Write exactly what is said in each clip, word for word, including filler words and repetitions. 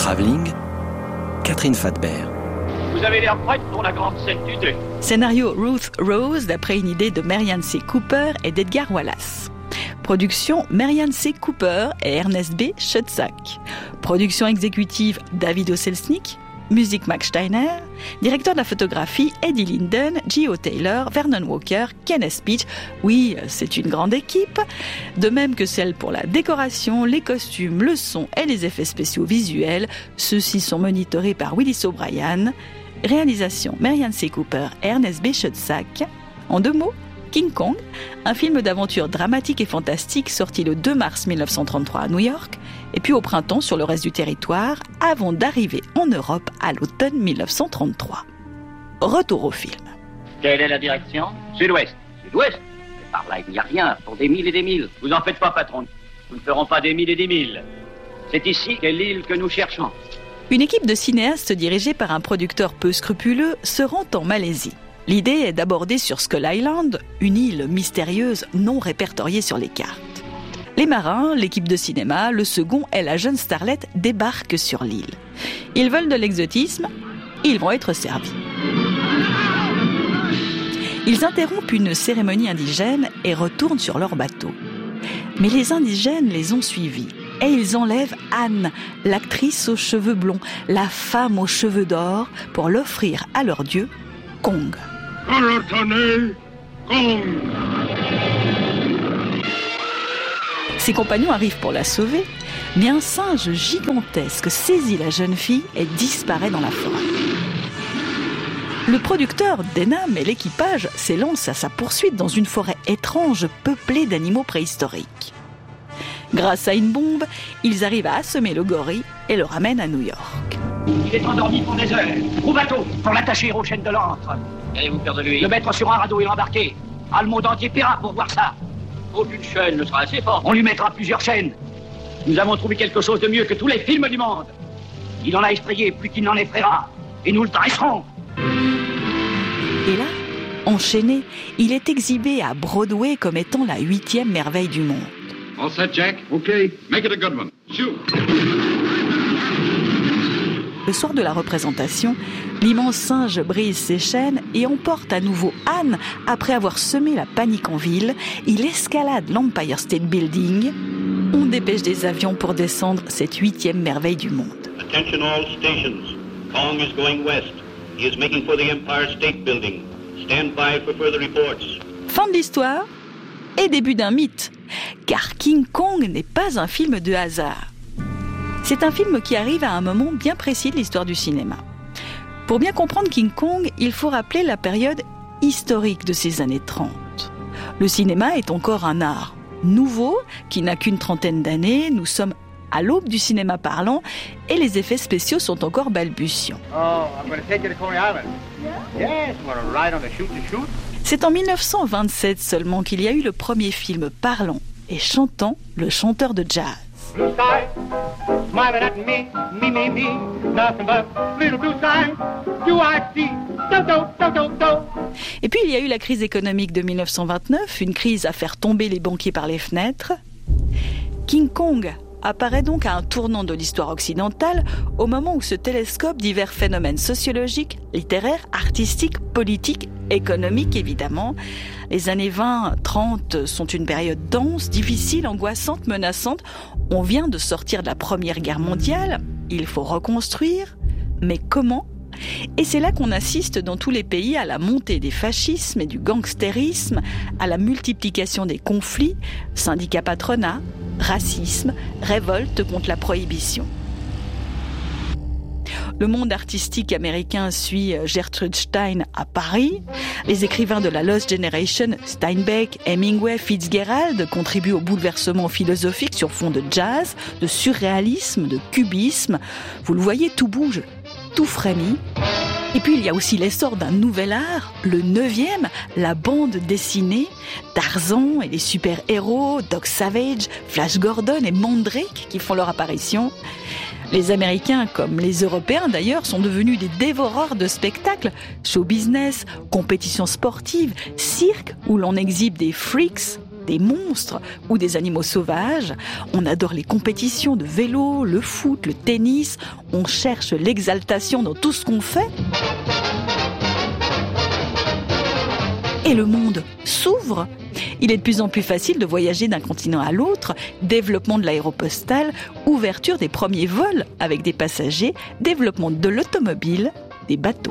Travelling, Catherine Fathbert. Vous avez l'air prête pour la grande scène du thé. Scénario Ruth Rose, d'après une idée de Marianne C. Cooper et d'Edgar Wallace. Production Marianne C. Cooper et Ernest B. Schoedsack. Production exécutive David O. Selznick. Musique Max Steiner. Directeur de la photographie Eddie Linden, G O. Taylor, Vernon Walker, Kenneth Peach. Oui, c'est une grande équipe. De même que celle pour la décoration, les costumes, le son et les effets spéciaux visuels. Ceux-ci sont monitorés par Willis O'Brien. Réalisation Marianne C. Cooper et Ernest B. Schoedsack. En deux mots, King Kong, un film d'aventure dramatique et fantastique sorti le deux mars mille neuf cent trente-trois à New York, et puis au printemps sur le reste du territoire, avant d'arriver en Europe à l'automne mille neuf cent trente-trois. Retour au film. Quelle est la direction? Sud-ouest. Sud-ouest? Mais par là, il n'y a rien, pour des milles et des milles. Vous en faites pas, patron. Nous ne ferons pas des milles et des milles. C'est ici qu'est l'île que nous cherchons. Une équipe de cinéastes dirigée par un producteur peu scrupuleux se rend en Malaisie. L'idée est d'aborder sur Skull Island, une île mystérieuse non répertoriée sur les cartes. Les marins, l'équipe de cinéma, le second et la jeune starlette débarquent sur l'île. Ils veulent de l'exotisme, ils vont être servis. Ils interrompent une cérémonie indigène et retournent sur leur bateau. Mais les indigènes les ont suivis et ils enlèvent Anne, l'actrice aux cheveux blonds, la femme aux cheveux d'or, pour l'offrir à leur dieu, Kong. Ses compagnons arrivent pour la sauver, mais un singe gigantesque saisit la jeune fille et disparaît dans la forêt. Le producteur, Denham, et l'équipage s'élancent à sa poursuite dans une forêt étrange peuplée d'animaux préhistoriques. Grâce à une bombe, ils arrivent à assommer le gorille et le ramènent à New York. Il est endormi pour des heures. Au bateau, pour l'attacher aux chaînes de l'ancre. Qu'allez-vous faire de lui? Le mettre sur un radeau et l'embarquer. Ah, le monde entier paiera pour voir ça. Aucune chaîne ne sera assez forte. On lui mettra plusieurs chaînes. Nous avons trouvé quelque chose de mieux que tous les films du monde. Il en a effrayé plus qu'il n'en effrayera. Et nous le dresserons. Et là, enchaîné, il est exhibé à Broadway comme étant la huitième merveille du monde. All set, Jack? Okay. Make it a good one. Shoot! Le soir de la représentation, l'immense singe brise ses chaînes et emporte à nouveau Anne après avoir semé la panique en ville. Il escalade l'Empire State Building. On dépêche des avions pour descendre cette huitième merveille du monde. Attention all stations. Kong is going west. He is making for the Empire State Building. Stand by for further reports. Fin de l'histoire et début d'un mythe, car King Kong n'est pas un film de hasard. C'est un film qui arrive à un moment bien précis de l'histoire du cinéma. Pour bien comprendre King Kong, il faut rappeler la période historique de ces années trente. Le cinéma est encore un art nouveau, qui n'a qu'une trentaine d'années. Nous sommes à l'aube du cinéma parlant et les effets spéciaux sont encore balbutiants. Oh, I'm going to take you to Coney Island. Yes, you want to ride on the shoot to shoot? C'est en mille neuf cent vingt-sept seulement qu'il y a eu le premier film parlant et chantant, Le chanteur de jazz. Blue sky, smiling at me, me, me, me, nothing but little blue sky, do I see, do, do, do, do, do. Et puis il y a eu la crise économique de mille neuf cent vingt-neuf, une crise à faire tomber les banquiers par les fenêtres. King Kong apparaît donc à un tournant de l'histoire occidentale au moment où se télescopent divers phénomènes sociologiques, littéraires, artistiques, politiques, économiques évidemment. Les années vingt trente sont une période dense, difficile, angoissante, menaçante. On vient de sortir de la Première Guerre mondiale, il faut reconstruire, mais comment ? Et c'est là qu'on assiste dans tous les pays à la montée des fascismes et du gangstérisme, à la multiplication des conflits, syndicats-patronat, racisme, révolte contre la prohibition. Le monde artistique américain suit Gertrude Stein à Paris. Les écrivains de la Lost Generation, Steinbeck, Hemingway, Fitzgerald, contribuent au bouleversement philosophique sur fond de jazz, de surréalisme, de cubisme. Vous le voyez, tout bouge, tout frémit. Et puis il y a aussi l'essor d'un nouvel art, le neuvième, la bande dessinée, Tarzan et les super-héros, Doc Savage, Flash Gordon et Mandrake qui font leur apparition. Les Américains, comme les Européens d'ailleurs, sont devenus des dévoreurs de spectacles, show business, compétitions sportives, cirque où l'on exhibe des freaks, des monstres ou des animaux sauvages. On adore les compétitions de vélo, le foot, le tennis. On cherche l'exaltation dans tout ce qu'on fait. Et le monde s'ouvre. Il est de plus en plus facile de voyager d'un continent à l'autre, développement de l'aéropostale, ouverture des premiers vols avec des passagers, développement de l'automobile, des bateaux.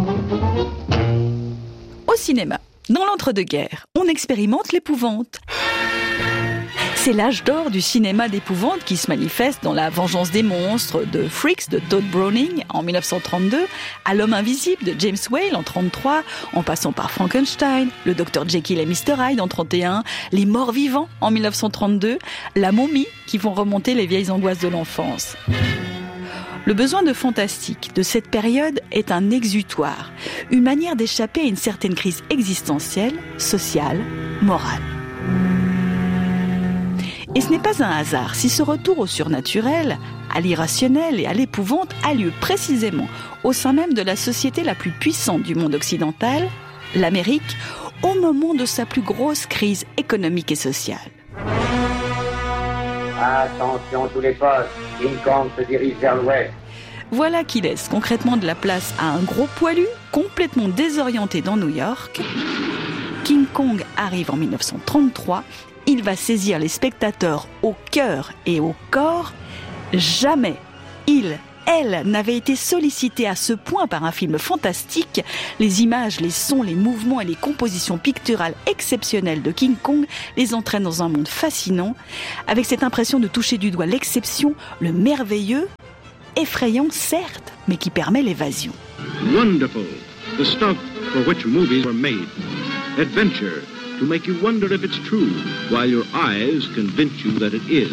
Au cinéma, dans l'entre-deux-guerres, on expérimente l'épouvante. C'est l'âge d'or du cinéma d'épouvante qui se manifeste dans La Vengeance des monstres de Freaks de Todd Browning en dix-neuf cent trente-deux, à L'Homme invisible de James Whale en trente-trois, en passant par Frankenstein, le docteur Jekyll et mister Hyde en trente et un, Les Morts vivants en dix-neuf cent trente-deux, La momie qui font remonter les vieilles angoisses de l'enfance. Le besoin de fantastique de cette période est un exutoire, une manière d'échapper à une certaine crise existentielle, sociale, morale. Et ce n'est pas un hasard si ce retour au surnaturel, à l'irrationnel et à l'épouvante a lieu précisément au sein même de la société la plus puissante du monde occidental, l'Amérique, au moment de sa plus grosse crise économique et sociale. Attention tous les postes, King Kong se dirige vers l'ouest. Voilà qui laisse concrètement de la place à un gros poilu complètement désorienté dans New York. King Kong arrive en dix-neuf cent trente-trois. Il va saisir les spectateurs au cœur et au corps. Jamais il, elle, n'avait été sollicité à ce point par un film fantastique. Les images, les sons, les mouvements et les compositions picturales exceptionnelles de King Kong les entraînent dans un monde fascinant, avec cette impression de toucher du doigt l'exception, le merveilleux, effrayant certes, mais qui permet l'évasion. Wonderful, the stuff for which movies were made. Adventure, to make you wonder if it's true, while your eyes convince you that it is.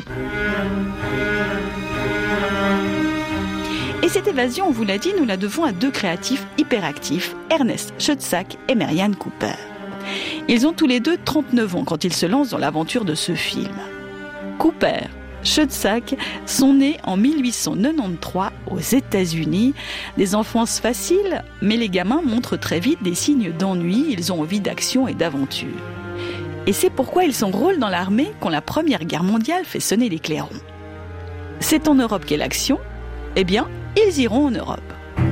Et cette évasion, on vous l'a dit, nous la devons à deux créatifs hyperactifs, Ernest Schoedsack et Merian Cooper. Ils ont tous les deux trente-neuf ans quand ils se lancent dans l'aventure de ce film. Cooper, Schoedsack sont nés en mille huit cent quatre-vingt-treize aux États-Unis. Des enfances faciles, mais les gamins montrent très vite des signes d'ennui, ils ont envie d'action et d'aventure. Et c'est pourquoi ils s'enrôlent dans l'armée quand la Première Guerre mondiale fait sonner les clairons. C'est en Europe qu'est l'action, eh bien, ils iront en Europe.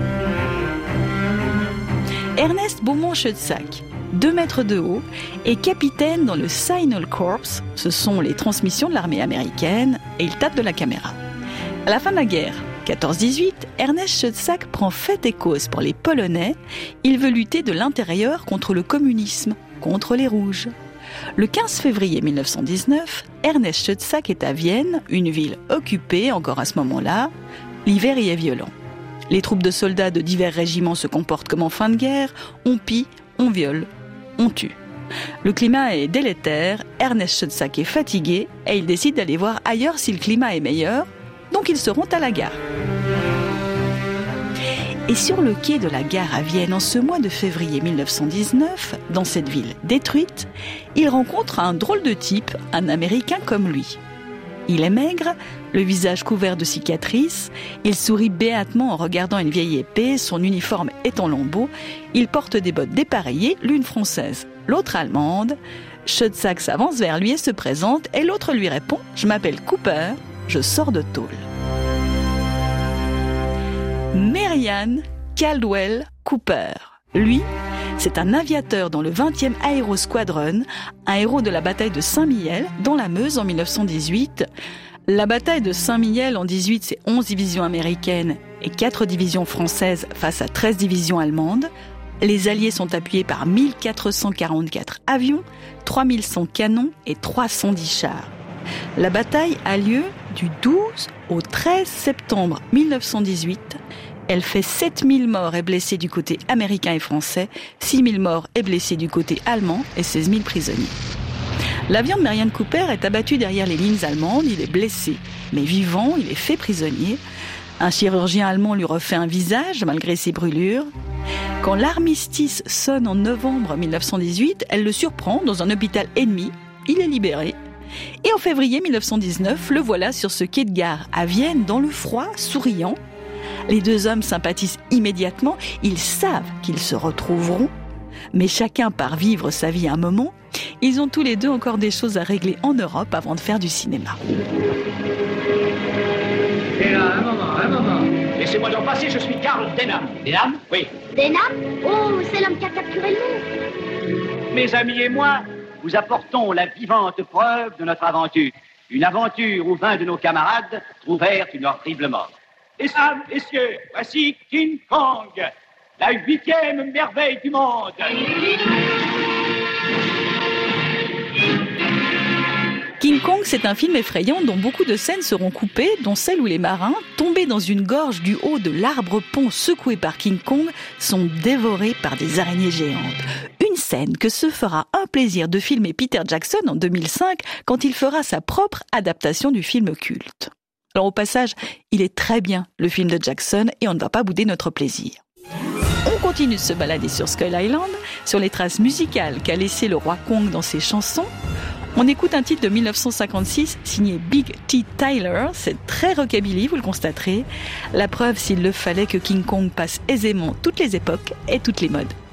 Ernest Beaumont Schoedsack, deux mètres de haut, est capitaine dans le Signal Corps, ce sont les transmissions de l'armée américaine, et il tape de la caméra. À la fin de la guerre, quatorze dix-huit, Ernest Schoedsack prend fait et cause pour les Polonais. Il veut lutter de l'intérieur contre le communisme, contre les Rouges. Le quinze février mille neuf cent dix-neuf, Ernest Schoedsack est à Vienne, une ville occupée encore à ce moment-là. L'hiver y est violent. Les troupes de soldats de divers régiments se comportent comme en fin de guerre, on pille, on viole, on tue. Le climat est délétère, Ernest Schoedsack est fatigué et il décide d'aller voir ailleurs si le climat est meilleur, donc ils seront à la gare. Et sur le quai de la gare à Vienne, en ce mois de février mille neuf cent dix-neuf, dans cette ville détruite, il rencontre un drôle de type, un Américain comme lui. Il est maigre, le visage couvert de cicatrices, il sourit béatement en regardant une vieille épée, son uniforme est en lambeaux, il porte des bottes dépareillées, l'une française, l'autre allemande. Schoedsack s'avance vers lui et se présente, et l'autre lui répond « Je m'appelle Cooper, je sors de tôle ». Merian Caldwell Cooper, lui, c'est un aviateur dans le vingtième Aero Squadron, un héros de la bataille de Saint-Mihiel, dans la Meuse en mille neuf cent dix-huit. La bataille de Saint-Mihiel en dix-huit, c'est onze divisions américaines et quatre divisions françaises face à treize divisions allemandes. Les Alliés sont appuyés par mille quatre cent quarante-quatre avions, trois mille cent canons et trois cent dix chars. La bataille a lieu du douze au treize septembre mille neuf cent dix-huit. Elle fait sept mille morts et blessés du côté américain et français, six mille morts et blessés du côté allemand et seize mille prisonniers. L'avion de Merian Cooper est abattu derrière les lignes allemandes, il est blessé, mais vivant, il est fait prisonnier. Un chirurgien allemand lui refait un visage malgré ses brûlures. Quand l'armistice sonne en novembre mille neuf cent dix-huit, elle le surprend dans un hôpital ennemi, il est libéré. Et en février mille neuf cent dix-neuf, le voilà sur ce quai de gare à Vienne, dans le froid, souriant. Les deux hommes sympathisent immédiatement, ils savent qu'ils se retrouveront, mais chacun part vivre sa vie un moment. Ils ont tous les deux encore des choses à régler en Europe avant de faire du cinéma. Et là, un moment, un moment. Laissez-moi donc passer, je suis Karl Denham. Denham ? Oui. Denham ? Oh, c'est l'homme qui a capturé le monstre. Mes amis et moi, vous apportons la vivante preuve de notre aventure. Une aventure où vingt de nos camarades trouvèrent une horrible mort. Et ça, messieurs, voici King Kong, la huitième merveille du monde. King Kong, c'est un film effrayant dont beaucoup de scènes seront coupées, dont celle où les marins, tombés dans une gorge du haut de l'arbre-pont secoué par King Kong, sont dévorés par des araignées géantes. Une scène que se fera un plaisir de filmer Peter Jackson en deux mille cinq, quand il fera sa propre adaptation du film culte. Alors au passage, il est très bien, le film de Jackson, et on ne va pas bouder notre plaisir. On continue de se balader sur Skull Island, sur les traces musicales qu'a laissé le roi Kong dans ses chansons. On écoute un titre de dix-neuf cent cinquante-six signé Big T. Tyler, c'est très rockabilly, vous le constaterez. La preuve, s'il le fallait, que King Kong passe aisément toutes les époques et toutes les modes.